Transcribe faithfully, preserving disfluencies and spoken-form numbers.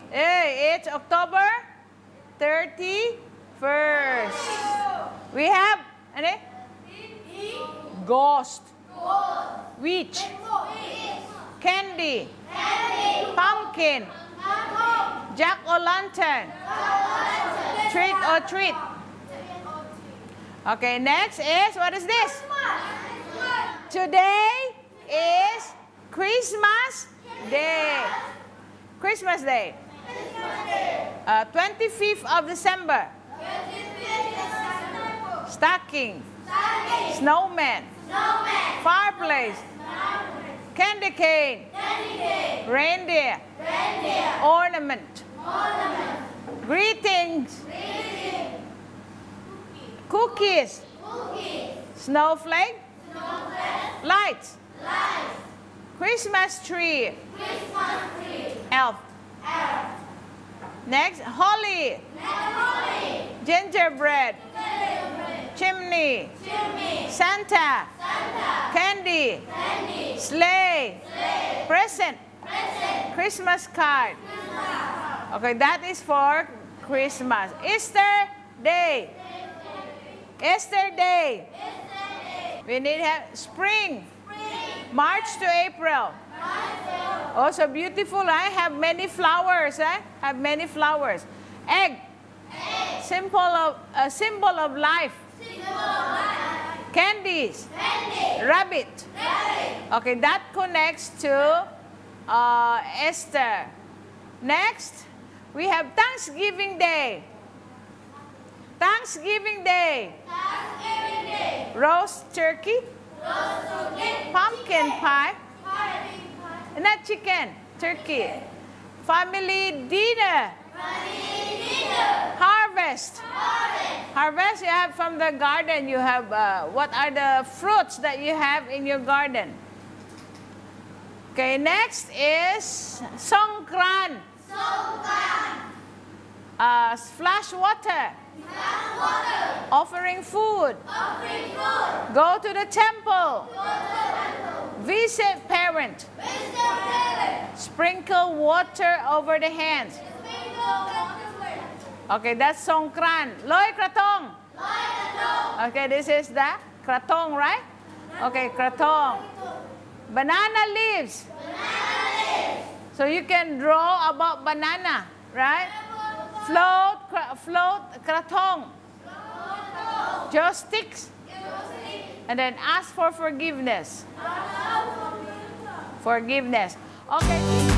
Hey, it's October thirty-first. We have ano? Ghost. Witch. Candy. Pumpkin. Jack-o'-lantern. Trick or treat. Okay, next is, what is this? Today is Christmas Day. Christmas Day. Uh, twenty-fifth of December. Stocking. Snowman. Fireplace. Candy cane. Reindeer. Ornament. Greetings. Cookies. Snowflake. Lights. Christmas tree. Elf. Next, holly. Gingerbread. Chimney. Santa. Candy. Sleigh. Present. Christmas card. Okay, that is for Christmas. Easter Day. Easter Day. We need to have spring. March to April. Also beautiful, I have many flowers, eh? Have many flowers. Egg. Symbol of a symbol of life. Candies. Rabbit. Okay, that connects to uh, Esther. Next, we have Thanksgiving Day. Thanksgiving Day. Roast turkey. Pumpkin pie. Not chicken, turkey. Family dinner. Harvest. Harvest you have from the garden. You have, uh, what are the fruits that you have in your garden? Okay, next is Songkran. Uh, splash water. Offering food. Go to the temple. Visit parent. Sprinkle water over the hands. Okay, that's Songkran. Loy Kratong. Okay, this is the Kratong, right? Okay, Kratong. Banana leaves. So you can draw about banana, right? Float, float, Kratong. Just sticks. And then ask for forgiveness. Forgiveness. Okay.